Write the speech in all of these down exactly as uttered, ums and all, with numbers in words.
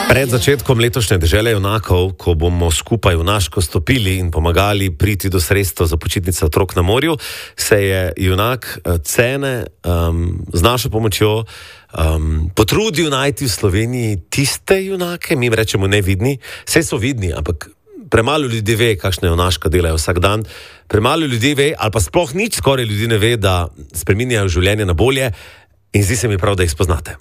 Pred začetkom letošnje dežele junakov, ko bomo skupaj junaško stopili in pomagali priti do sredstva za počitnice otrok na morju, se je junak Cene um, z našo pomočjo um, potrudil najti v Sloveniji tiste junake, mi rečemo nevidni, vse so vidni, ampak premalo ljudi ve, kakšne junaška delajo vsak dan, premalo ljudi ve, ali pa sploh nič skoraj ljudi ne ve, da spreminjajo življenje na bolje in zdi se mi prav, da jih spoznate.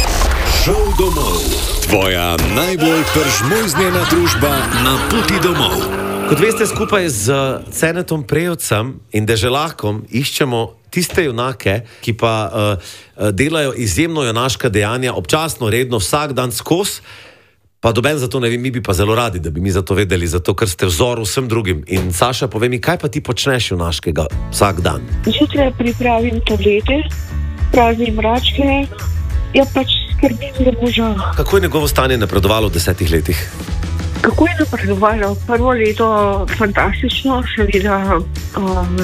Šov domov. Tvoja najbolj pržmojznjena družba na poti domov. Kot veste, skupaj z Cenetom Prejovcem in Deželakom iščemo tiste junake, ki pa uh, delajo izjemno junaška dejanja, občasno, redno, vsak dan skozi, pa doben za to ne vem, mi bi pa zelo radi, da bi mi za to vedeli, zato ker ste vzor vsem drugim. In Saša, povej mi, kaj pa ti počneš junaškega vsak dan? Zjutraj pripravim tablete, praznim račke, ja pač skrbim za moža. Kako je njegovo stanje napredovalo v desetih letih? Kako je napredovalo? Prvo leto fantastično, seveda um,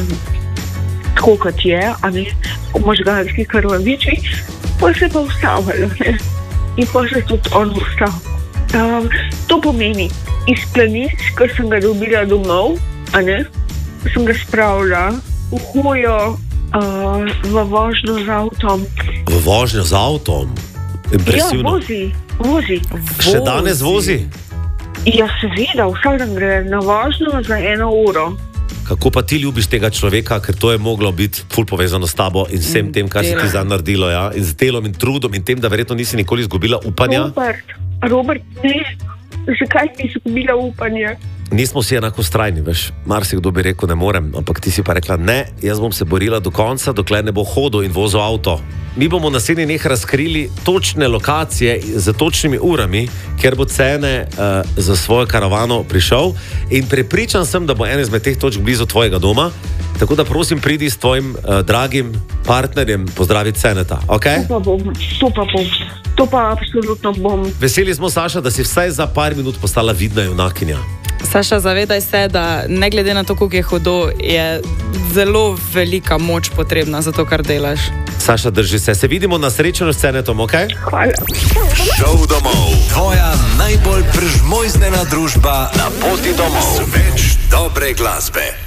tako kot je, a ne, možganski krvaviči, pa se pa ustavilo, ne, in pa se tudi on ustav. Um, to pomeni, iz planic, ker sem ga dobila domov, a ne, sem ga spravila v hojo, uh, v vožnjo z avtom. V vožnjo z avtom? Impresivno. Ja, vozi, vozi. Še danes vozi? Ja, seveda, vsak dan gre na vožnjo za eno uro. Kako pa ti ljubiš tega človeka, ker to je moglo biti ful povezano s tabo in vsem tem, kar si ti zdaj naredilo, ja? In z delom in trudom in tem, da verjetno nisi nikoli izgubila upanja? Robert, Robert, ne, zakaj ti izgubila upanja? Nismo vsi enako vztrajni, veš, marsikdo bi rekel, ne morem, ampak ti si pa rekla, ne, jaz bom se borila do konca, dokler ne bo hodil in vozil avto. Mi bomo naslednji dneh razkrili točne lokacije z točnimi urami, kjer bo Cene uh, za svojo karavano prišel in prepričan sem, da bo ena izmed teh točk blizu tvojega doma, tako da prosim, pridi s tvojim uh, dragim partnerjem pozdraviti Ceneta, ok? To pa bom, to pa bom, to pa absolutno bom. Veseli smo, Saša, da si vsaj za par minut postala vidna junakinja. Saša, zavedaj se, da ne glede na to, koliko je hudo, je zelo velika moč potrebna za to, kar delaš. Saša, drži se. Se vidimo na srečanju s Cenetom, ok? Hvala. Šov domov. Tvoja najbolj pržmojznjena družba na poti domov. Več dobre glasbe.